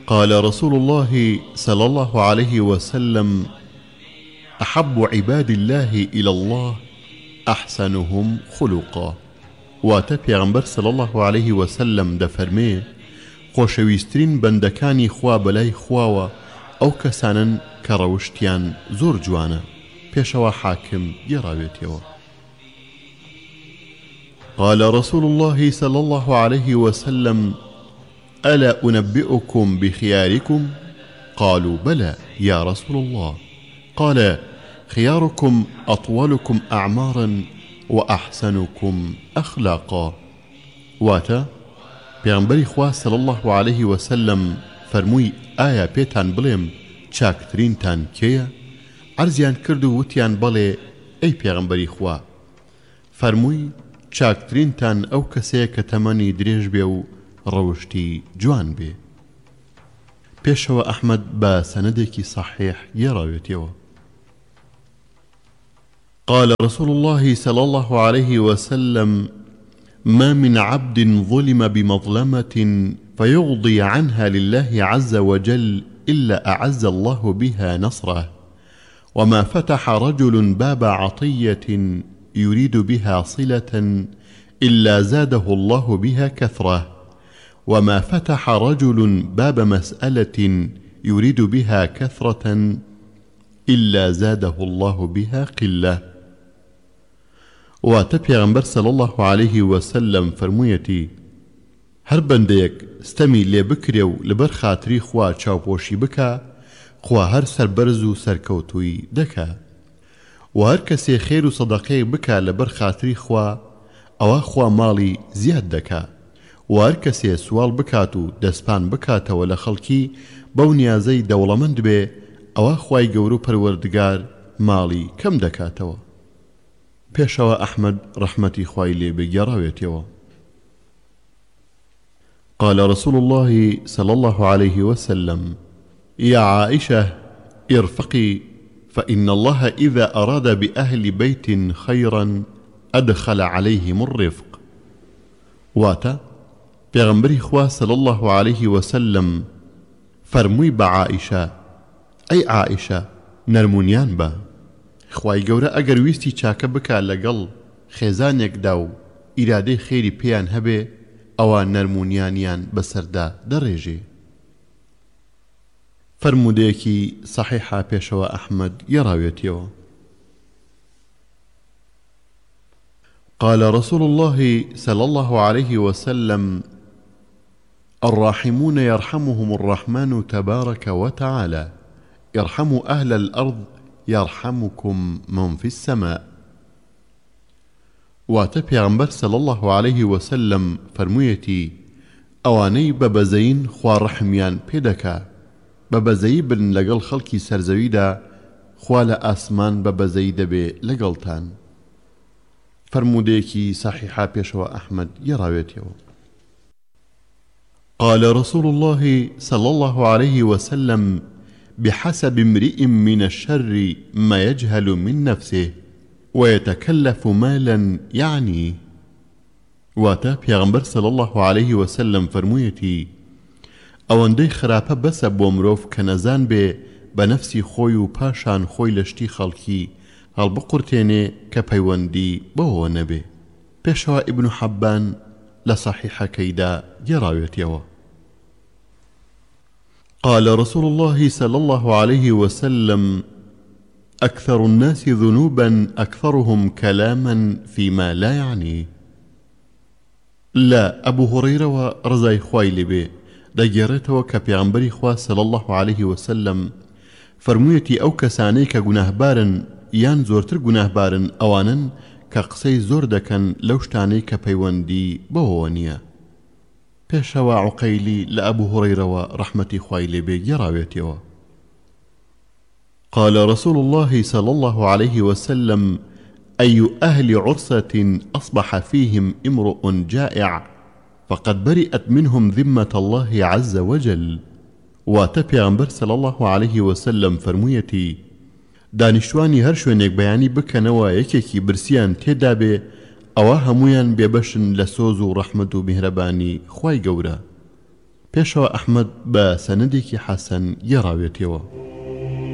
قال رسول الله صلى الله عليه وسلم: أحب عباد الله إلى الله أحسنهم خلقا. واتە پێغەمبەر صلى الله عليه وسلم دەفەرمێ: خۆشەویستترین بەندەکانی خوا بەلای خواوە ئەو کەسانن کە ڕەوشتیان زۆر جوانە. پێشەوە حاکم گێڕاوێتەوە. قال رسول الله صلى الله عليه وسلم: ألا أنبئكم بخياركم؟ قالوا: بلى يا رسول الله. قال: خياركم أطولكم أعمارا وأحسنكم أخلاقا. واتا پیغمبری خوا صلى الله عليه وسلم فرمووی: ئایا پێتان بڵێم چاکترینتان کێیە؟ عرزیان کرد و وتیان: بەڵێ ئەی پێغمبەری خوا. فرمووی: چاکترینتان ئەو کەسەیە کە تەمەنی درێژ بێ و ڕەوشتی جوان بێ. پێشەوە ئەحمەد بە سەنەدێکی صحیح گێڕاوێتەوە. قال رسول الله صلى الله عليه وسلم: ما من عبد ظلم بمظلمة فيغضي عنها لله عز وجل إلا أعز الله بها نصره، وما فتح رجل باب عطية يريد بها صلة إلا زاده الله بها كثرة، وما فتح رجل باب مسألة يريد بها كثرة إلا زاده الله بها قلة. واتە پێغەمبەر صلى الله عليه وسلم فرموویەتی: هەر بەندەیەک ستەمی لێ بکرێ و لەبەر خاتری خوا چاوپۆشی بکە، خوا هەر سەربەرز و سەرکەوتووی دەکا. و هەر کەسێ خێر و سەدەقەیەک بکە لەبەر خاتری خوا، ئەوە خوا ماڵی زیاد دەکا. و هەر کەسێ سوال بکات و دەستپان بکاتەوە لە خەڵکی بەو نیازەی دەوڵەمەند بێ، ئەوە خوای گەور و پەروەردگار ماڵی کەم دەکاتەوە. پێشەوە ئەحمەد ڕەحمەتی خوای لێ بێ گێڕاوێتەوە. قال رسول الله صلى الله عليه وسلم: يا عائشة ارفقي، فإن الله إذا أراد بأهل بيت خيرا أدخل عليهم الرفق. واتا پیغمبری خوا صلى الله عليه وسلم فرمووی بە عائشە: ئەی عائشە، نەرمونیان بە. خوای گەورە ئەگەر ویستی چاکە بکە لەگەڵ خێزانێکدا و ئیرادەی خێری پێیان هەبێ، ئەوە نەرمونیانیان بەسەردا دەڕێژێ. فرمودەیەکی صحیحە پێشەوە ئەحمەد گێڕاوێتەوە. قال رسول الله صلى الله عليه وسلم: الراحمون يرحمهم الرحمن تبارك وتعالى، ارحموا أهل الأرض يرحمكم من في السماء. واتە پێغەمبەر صلى الله عليه وسلم فرموویەتی: ئەوانەی بەبەزەین خوا ڕەحمیان پێدەکا، بەبەزەیی بن لەگەڵ خەڵکی سەرزەویدا، خوا لە ئاسمان بەبەزەیی دەبێ لەگەڵتان. فرمودەیەکی صحیحە پێشەوە ئەحمەد گێڕاوێتەوە. قال رسول الله صلى الله عليه وسلم: بحسب امرئ من الشر ما يجهل من نفسه ويتكلف مالا يعني. واتا پیغمبر صلى الله عليه وسلم فرموویەتی: ئەوەندەی خراپە بەسە بۆ مرۆڤ کە نەزان بێ بە نەفسی خۆی و پاشان خۆی لە شتی خەڵکی هەڵبقورتێنێ کە پەیوەندی بەوە نەبێ. پێشەوە ئیبن حەبان لە صحیحەکەیدا گێڕاوێتەوە. قال رسول الله صلى الله عليه وسلم: أكثر الناس ذنوبا أكثرهم كلاما فيما لا يعني. لا أبو هريرة ورزاي خوایلی بێ دەگێڕێتەوە کە پێغەمبەری خوا صلى الله عليه وسلم فرموویەتی: ئەو کەسانەی کە گوناهبارن یان زۆرتر گوناهبارن ئەوانن کە قسەی زۆر دەکەن لەو شتانەی کە پەیوەندی بەوەوە نییە. پێشەوە عوقەیلی لە ئەبوو هورەیرەوە ڕەحمەتی خوای لێ بێ گێڕاوێتەوە. قال رسول الله صلى الله عليه وسلم: أي أهل عرسة أصبح فيهم امرؤ جائع فقد برئت منهم ذمة الله عز وجل. واتە پێغەمبەر صلى الله عليه وسلم فرموویەتی: دانیشتوانی هەر شوێنێک بەیانی بکەنەوە یەکێکی برسیان تێدا بێ، ئەوە هەمویان بێبەشن لە سۆز و ڕەحمەت و میهرەبانی خوای گەورە. پێشەوە ئەحمەد بە سەنەدێکی حەسەن گێڕاوێتەوە.